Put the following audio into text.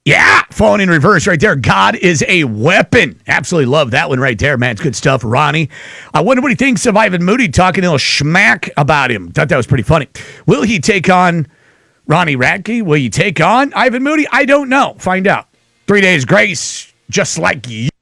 Yeah, falling in reverse right there. God is a weapon. Absolutely love that one right there, man. It's good stuff, Ronnie. I wonder what he thinks of Ivan Moody talking a little schmack about him. Thought that was pretty funny. Will he take on Ronnie Radke? Will he take on Ivan Moody? I don't know. Find out. 3 days grace, just like you.